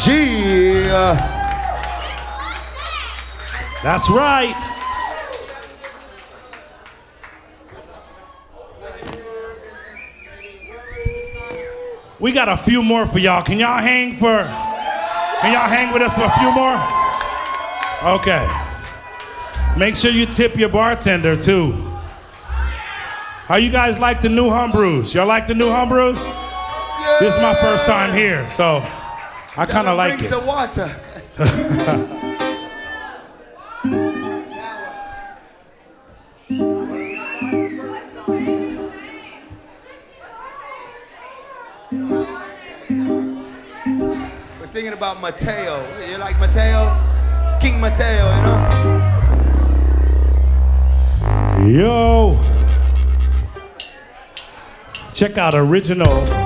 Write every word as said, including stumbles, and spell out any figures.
Yeah. That's right. We got a few more for y'all. Can y'all hang for, can y'all hang with us for a few more? Okay. Make sure you tip your bartender too. How you guys like the new Humbrus? Y'all like the new Humbrus? Yeah. This is my first time here, so I kind of like Bring it. some water. We're thinking about Mateo. You like Mateo? King Mateo, you know? Yo. Check out original.